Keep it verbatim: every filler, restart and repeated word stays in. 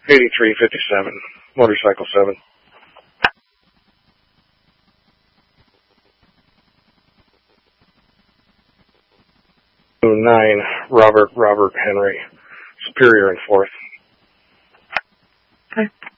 eighty-three fifty-seven, motorcycle seven. nine, Robert, Robert Henry, Superior and fourth. Okay.